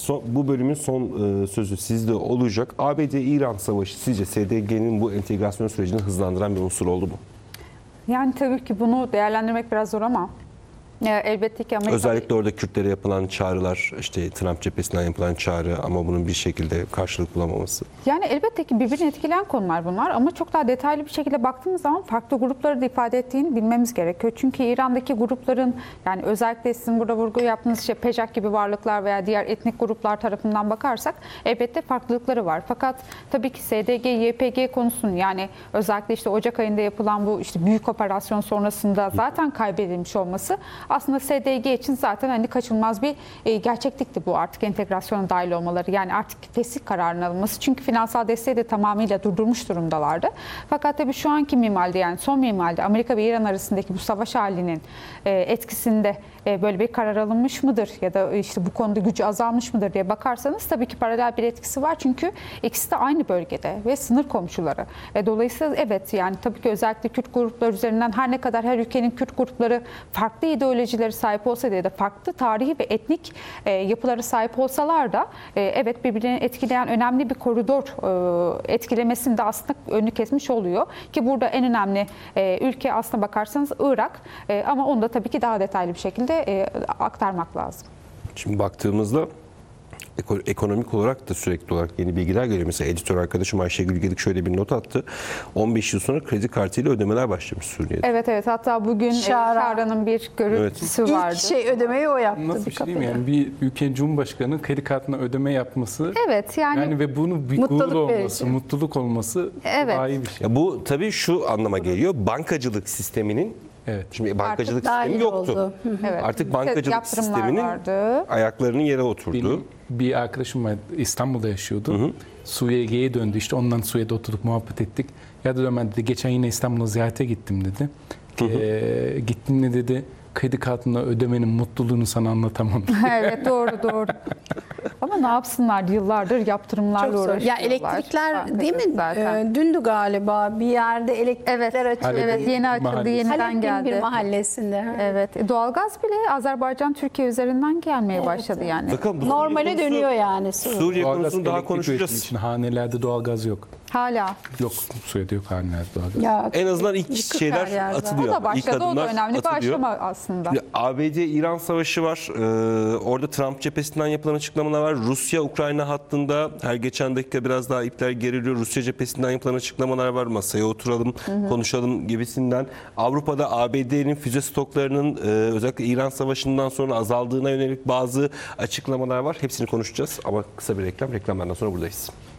Bu bölümün son sözü sizde olacak. ABD-İran savaşı sizce SDG'nin bu entegrasyon sürecini hızlandıran bir unsur oldu mu? Yani tabii ki bunu değerlendirmek biraz zor ama elbette ki Amerika... Özellikle orada Kürtlere yapılan çağrılar, işte Trump cephesinden yapılan çağrı ama bunun bir şekilde karşılık bulamaması. Yani elbette ki birbirini etkileyen konular bunlar ama çok daha detaylı bir şekilde baktığımız zaman farklı grupları da ifade ettiğini bilmemiz gerekiyor. Çünkü İran'daki grupların, yani özellikle sizin burada vurgu yaptığınız işte PEJAK gibi varlıklar veya diğer etnik gruplar tarafından bakarsak elbette farklılıkları var. Fakat tabii ki SDG, YPG konusunun, yani özellikle işte Ocak ayında yapılan bu işte büyük operasyon sonrasında zaten kaybedilmiş olması aslında SDG için zaten hani kaçınılmaz bir gerçeklikti bu, artık entegrasyona dahil olmaları. Yani artık teslim kararının alınması. Çünkü finansal desteği de tamamıyla durdurmuş durumdalardı. Fakat tabii şu anki minvalde, yani son minvalde Amerika ve İran arasındaki bu savaş halinin etkisinde böyle bir karar alınmış mıdır ya da işte bu konuda gücü azalmış mıdır diye bakarsanız tabii ki paralel bir etkisi var. Çünkü ikisi de aynı bölgede ve sınır komşuları. Dolayısıyla evet, yani tabii ki özellikle Kürt gruplar üzerinden her ne kadar her ülkenin Kürt grupları farklı ideolojileri sahip olsa da farklı tarihi ve etnik yapılara sahip olsalar da evet, birbirlerini etkileyen önemli bir koridor etkilemesini de aslında önünü kesmiş oluyor. Ki burada en önemli ülke aslına bakarsanız Irak, ama onu da tabii ki daha detaylı bir şekilde aktarmak lazım. Şimdi baktığımızda ekonomik olarak da sürekli olarak yeni bilgiler geliyor. Mesela editör arkadaşım Ayşegül Gedik şöyle bir not attı. 15 yıl sonra kredi kartıyla ödemeler başlamış Suriye'de. Evet, hatta bugün Şara'nın bir görüntüsü vardı. İlk ödemeyi o yaptı. Nasıl bir şey değil mi? Yani bir ülkenin cumhurbaşkanı kredi kartına ödeme yapması, evet, yani ve bunun bir mutluluk gurur olması, verici. mutluluk olması daha iyi bir şey. Ya bu tabii şu anlama geliyor. Bankacılık sisteminin, Evet. şimdi bankacılık Artık sistemi dahil yoktu. oldu. evet, Artık bankacılık yaptırımlar sisteminin vardı. ayaklarının yere oturdu. Benim bir arkadaşım var, İstanbul'da yaşıyordu. Suriye'ye döndü, işte ondan Suriye'de oturduk, muhabbet ettik. Ya da Ömer dedi, geçen yine İstanbul'a ziyarete gittim dedi. Gittim ne dedi, kredi kartına ödemenin mutluluğunu sana anlatamam. Evet, doğru. Ama ne yapsınlar, yıllardır yaptırımlarla Çok zor. uğraşıyorlar. Ya elektrikler değil mi? Zaten. Dündü galiba bir yerde elektrikler açıldı. Evet, yeni açıldı, Mahallesi. yeniden Halep'in geldi. bir mahallesinde. Evet, doğalgaz bile Azerbaycan Türkiye üzerinden gelmeye başladı yani. Bakın bu Normale Suriye dönüyor yani. Suriye Doğalgaz, konusunu daha elektrik üretimi konuşacağız. için hanelerde doğalgaz yok. Hala. Yok, Suriye'de yok hanelerde doğalgaz. Ya, En azından ilk yıkık her şeyler yerde. atılıyor. O da başladı, İlk o da adımlar önemli bir atılıyor. aşama aslında. ABD-İran savaşı var. Orada Trump cephesinden yapılan açıklamalar var. Rusya-Ukrayna hattında her geçen dakika biraz daha ipler geriliyor. Rusya cephesinden yapılan açıklamalar var. Masaya oturalım, konuşalım gibisinden. Avrupa'da ABD'nin füze stoklarının özellikle İran savaşından sonra azaldığına yönelik bazı açıklamalar var. Hepsini konuşacağız ama kısa bir reklam. Reklamlardan sonra buradayız.